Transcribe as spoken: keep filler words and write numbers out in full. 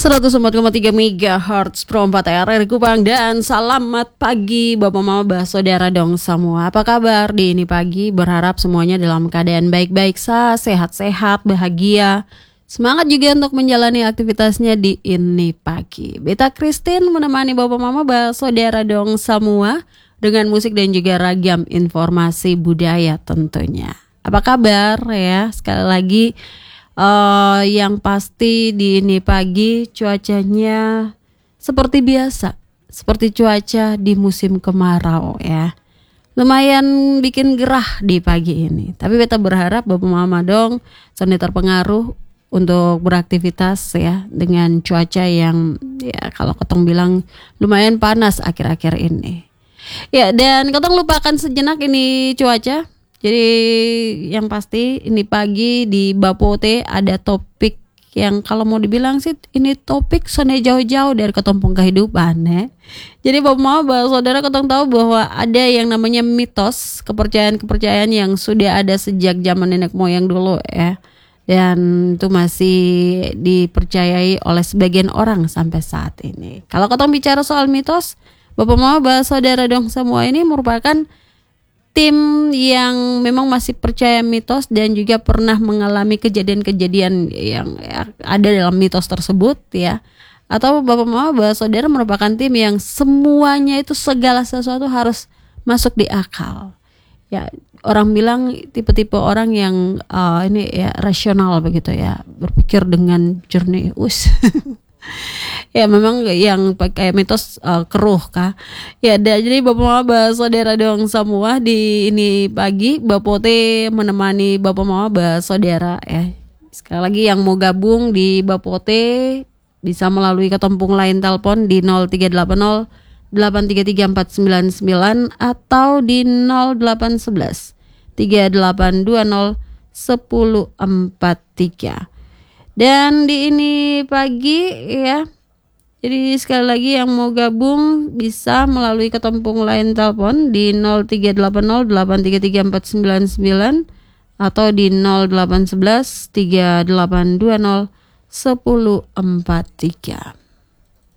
seratus empat koma tiga megahertz Pro empat R R Kupang. Dan selamat pagi Bapak Mama Bah Saudara dong semua. Apa kabar di ini pagi? Berharap semuanya dalam keadaan baik-baik saja, sehat-sehat, bahagia. Semangat juga untuk menjalani aktivitasnya di ini pagi. Beta Christine menemani Bapak Mama Bah Saudara dong semua dengan musik dan juga ragam informasi budaya tentunya. Apa kabar ya? Sekali lagi Uh, yang pasti di ini pagi cuacanya seperti biasa, seperti cuaca di musim kemarau ya. Lumayan bikin gerah di pagi ini. Tapi beta berharap Bapak Mama dong seni terpengaruh untuk beraktivitas ya dengan cuaca yang ya kalau ketong bilang lumayan panas akhir-akhir ini. Ya, dan ketong lupakan sejenak ini cuaca. Jadi yang pasti ini pagi di Bapote ada topik yang kalau mau dibilang sih ini topik sone jauh-jauh dari ketumpung kehidupan ya. Jadi Bapak mau bahwa saudara ketong tahu bahwa ada yang namanya mitos, kepercayaan-kepercayaan yang sudah ada sejak zaman nenek moyang dulu ya. Dan itu masih dipercayai oleh sebagian orang sampai saat ini. Kalau ketong bicara soal mitos, Bapak mau bahwa saudara dong semua ini merupakan tim yang memang masih percaya mitos dan juga pernah mengalami kejadian-kejadian yang ya, ada dalam mitos tersebut ya. Atau Bapak Mama bahwa saudara merupakan tim yang semuanya itu segala sesuatu harus masuk di akal. Ya, orang bilang tipe-tipe orang yang uh, ini ya rasional begitu ya, berpikir dengan jernih. Us. Ya memang yang pakai mitos uh, keruh kah. Ya da, jadi Bapak Mama Saudara dong semua di ini pagi Bapote menemani Bapak Mama Saudara ya. Sekali lagi yang mau gabung di Bapote bisa melalui ketempung lain telepon di nol tiga delapan nol delapan tiga tiga empat sembilan sembilan atau di nol delapan satu satu tiga delapan dua nol satu nol empat tiga. Dan di ini pagi ya, jadi sekali lagi yang mau gabung bisa melalui ketempung lain telepon di nol tiga delapan nol delapan tiga tiga empat sembilan sembilan atau di nol delapan satu satu tiga delapan dua nol satu nol empat tiga.